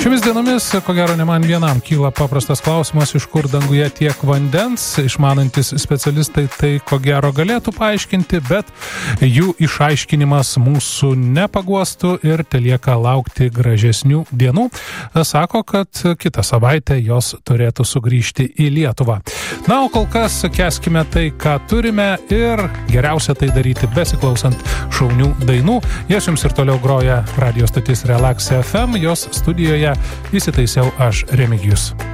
Šiomis dienomis, ko gero, ne man vienam kyla paprastas klausimas, iš kur danguje tiek vandens. Išmanantis specialistai tai, ko gero, galėtų paaiškinti, bet jų išaiškinimas mūsų nepaguostų ir telieka laukti gražesnių dienų. Sako, kad kitą savaitę jos turėtų sugrįžti į Lietuvą. Na, o kol kas kęskime tai, ką turime ir geriausia tai daryti besiklausant šaunių dainų. Jas jums ir toliau groja radio stotis Relax FM, jos studijoje įsitaisiau aš, Remigijus.